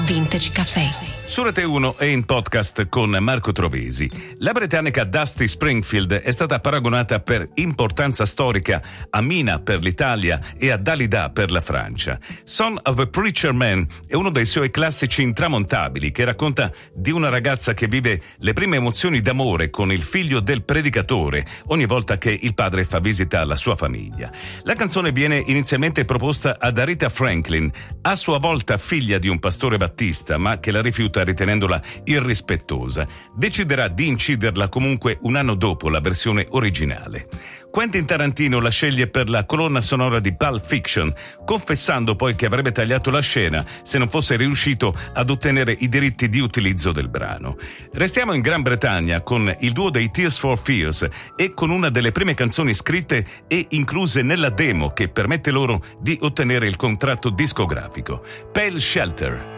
Vintage Caffè. Su Rete 1 e in podcast con Marco Trovesi. La britannica Dusty Springfield è stata paragonata per importanza storica a Mina per l'Italia e a Dalida per la Francia. Son of a Preacher Man è uno dei suoi classici intramontabili che racconta di una ragazza che vive le prime emozioni d'amore con il figlio del predicatore ogni volta che il padre fa visita alla sua famiglia. La canzone viene inizialmente proposta ad Aretha Franklin, a sua volta figlia di un pastore battista, ma che la rifiuta ritenendola irrispettosa. Deciderà di inciderla comunque un anno dopo la versione originale. Quentin Tarantino la sceglie per la colonna sonora di Pulp Fiction, confessando poi che avrebbe tagliato la scena se non fosse riuscito ad ottenere i diritti di utilizzo del brano. Restiamo in Gran Bretagna con il duo dei Tears for Fears e con una delle prime canzoni scritte e incluse nella demo che permette loro di ottenere il contratto discografico, Pale Shelter.